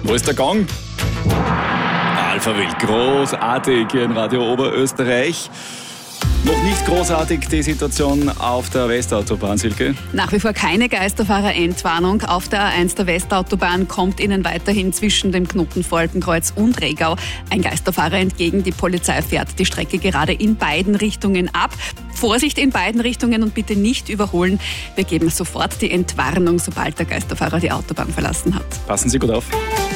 Wo ist der Gang? Alpha Wild, großartig hier in Radio Oberösterreich. Noch nicht großartig die Situation auf der Westautobahn, Silke? Nach wie vor keine Geisterfahrer-Endwarnung. Auf der A1 der Westautobahn kommt Ihnen weiterhin zwischen dem Knoten Volkenkreuz und Regau ein Geisterfahrer entgegen. Die Polizei fährt die Strecke gerade in beiden Richtungen ab. Vorsicht in beiden Richtungen und bitte nicht überholen. Wir geben sofort die Entwarnung, sobald der Geisterfahrer die Autobahn verlassen hat. Passen Sie gut auf.